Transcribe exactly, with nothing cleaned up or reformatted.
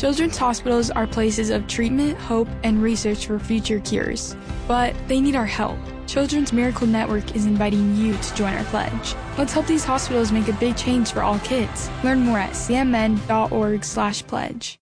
Children's hospitals are places of treatment, hope, and research for future cures. But they need our help. Children's Miracle Network is inviting you to join our pledge. Let's help these hospitals make a big change for all kids. Learn more at c m n dot org slash pledge.